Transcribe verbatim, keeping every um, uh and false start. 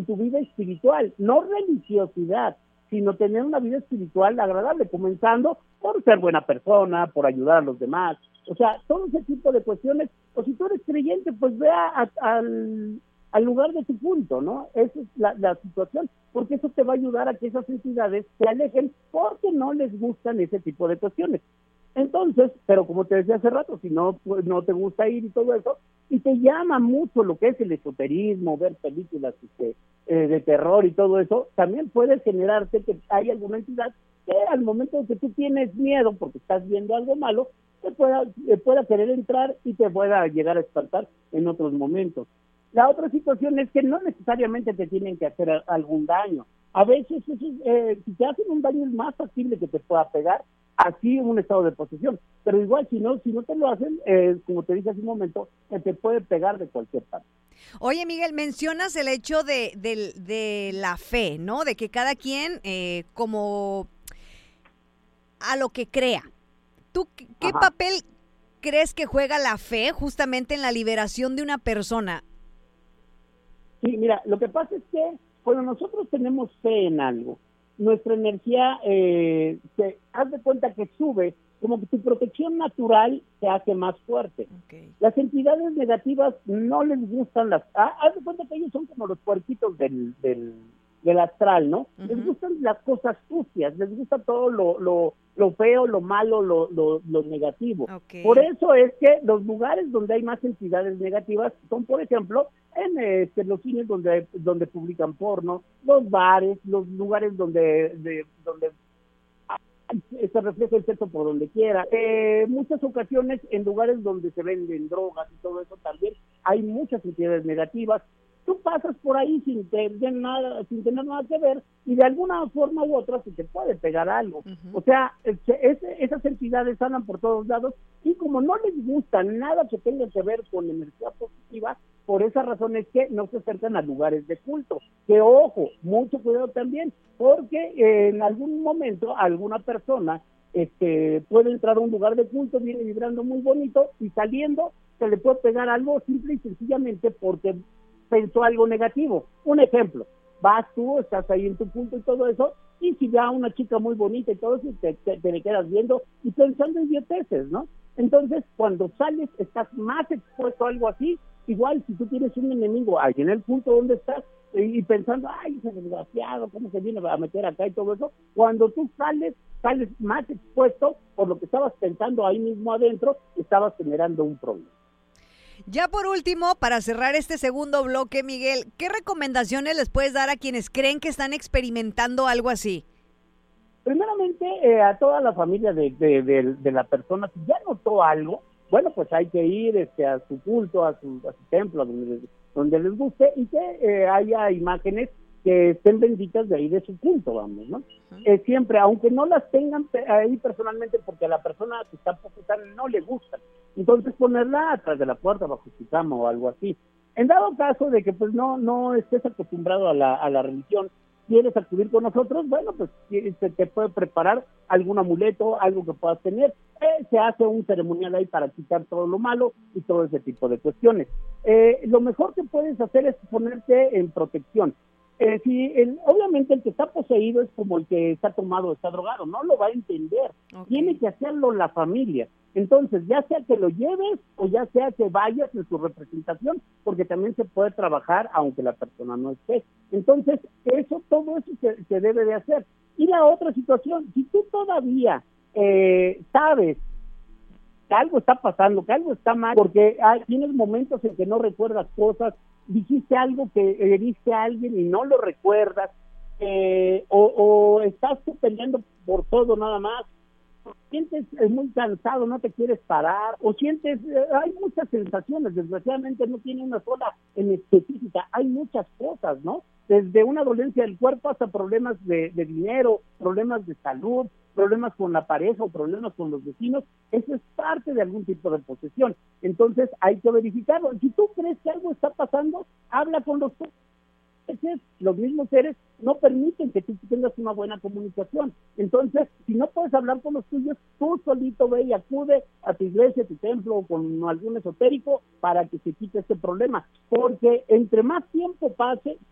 en tu vida espiritual, no religiosidad, sino tener una vida espiritual agradable, comenzando por ser buena persona, por ayudar a los demás, o sea, todo ese tipo de cuestiones. O si tú eres creyente, pues ve a, a, al, al lugar de tu culto, ¿no? Esa es la, la situación, porque eso te va a ayudar a que esas entidades se alejen porque no les gustan ese tipo de cuestiones. Entonces, pero como te decía hace rato, si no, pues, no te gusta ir y todo eso, y te llama mucho lo que es el esoterismo, ver películas este, eh, de terror y todo eso, también puede generarte que hay alguna entidad que al momento de que tú tienes miedo porque estás viendo algo malo, te pueda, te pueda querer entrar y te pueda llegar a espantar en otros momentos. La otra situación es que no necesariamente te tienen que hacer a, algún daño. A veces, eso, eh, si te hacen un daño es más factible que te pueda pegar, así en un estado de posesión. Pero igual, si no si no te lo hacen, eh, como te dije hace un momento, que te puede pegar de cualquier parte. Oye, Miguel, mencionas el hecho de, de, de la fe, ¿no? De que cada quien, eh, como a lo que crea. ¿Tú qué Ajá. papel crees que juega la fe justamente en la liberación de una persona? Sí, mira, lo que pasa es que cuando nosotros tenemos fe en algo, nuestra energía eh, se haz de cuenta que sube, como que tu protección natural se hace más fuerte. Okay. Las entidades negativas no les gustan las... Ah, haz de cuenta que ellos son como los puerquitos del, del, del astral, ¿no? Uh-huh. Les gustan las cosas sucias, les gusta todo lo, lo, lo feo, lo malo, lo, lo, lo negativo. Okay. Por eso es que los lugares donde hay más entidades negativas son, por ejemplo, en este, los cines donde donde publican porno, los bares, los lugares donde de, donde se refleja el sexo por donde quiera. Eh, muchas ocasiones en lugares donde se venden drogas y todo eso también hay muchas entidades negativas. Tú pasas por ahí sin tener nada, sin tener nada que ver y de alguna forma u otra se te puede pegar algo. Uh-huh. O sea, es, es, esas entidades andan por todos lados y como no les gusta nada que tenga que ver con energía positiva, por esa razón es que no se acercan a lugares de culto. Que ojo, mucho cuidado también, porque eh, en algún momento alguna persona este, puede entrar a un lugar de culto, viene vibrando muy bonito y saliendo se le puede pegar algo simple y sencillamente porque pensó algo negativo. Un ejemplo, vas tú, estás ahí en tu punto y todo eso, y si va una chica muy bonita y todo eso, te, te, te le quedas viendo y pensando en idioteces, ¿no? Entonces, cuando sales, estás más expuesto a algo así. Igual, si tú tienes un enemigo ahí en el punto donde estás y, y pensando, ay, ese desgraciado, ¿cómo se viene a meter acá y todo eso? Cuando tú sales, sales más expuesto por lo que estabas pensando ahí mismo adentro, estabas generando un problema. Ya por último, para cerrar este segundo bloque, Miguel, ¿qué recomendaciones les puedes dar a quienes creen que están experimentando algo así? Primeramente, eh, a toda la familia de, de, de, de la persona, si ya notó algo, bueno, pues hay que ir este, a su culto, a su, a su templo, donde, donde les guste, y que eh, haya imágenes que estén benditas de ahí de su culto, vamos, ¿no? Uh-huh. Eh, siempre, aunque no las tengan ahí personalmente, porque a la persona que está procesando no le gustan, entonces ponerla atrás de la puerta, bajo su cama o algo así. En dado caso de que pues no no estés acostumbrado a la, a la religión, quieres acudir con nosotros, bueno, pues te, te puede preparar algún amuleto, algo que puedas tener. Eh, se hace un ceremonial ahí para quitar todo lo malo y todo ese tipo de cuestiones. Eh, lo mejor que puedes hacer es ponerte en protección. Eh, si el, obviamente el que está poseído es como el que está tomado, está drogado, no lo va a entender. Okay. Tiene que hacerlo la familia. Entonces, ya sea que lo lleves o ya sea que vayas en su representación, porque también se puede trabajar aunque la persona no esté. Entonces, eso, todo eso se, se debe de hacer. Y la otra situación, si tú todavía eh, sabes que algo está pasando, que algo está mal, porque hay, tienes momentos en que no recuerdas cosas, dijiste algo que heriste a alguien y no lo recuerdas, eh, o, o estás tú peleando por todo nada más, sientes muy cansado, no te quieres parar, o sientes, eh, hay muchas sensaciones, desgraciadamente no tiene una sola en específica, hay muchas cosas, ¿no? Desde una dolencia del cuerpo hasta problemas de, de dinero, problemas de salud, problemas con la pareja o problemas con los vecinos, eso es parte de algún tipo de posesión. Entonces hay que verificarlo. Si tú crees que algo está pasando, habla con los seres. Los mismos seres no permiten que tú tengas una buena comunicación. Entonces, si no puedes hablar con los tuyos, tú solito ve y acude a tu iglesia, a tu templo o con algún esotérico para que se quite este problema. Porque entre más tiempo pase,